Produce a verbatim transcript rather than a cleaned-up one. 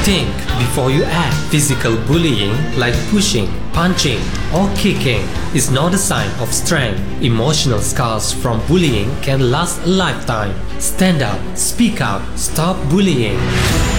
Think before you act. Physical bullying, like pushing, punching, or kicking, is not a sign of strength. Emotional scars from bullying can last a lifetime. Stand up, speak up, stop bullying.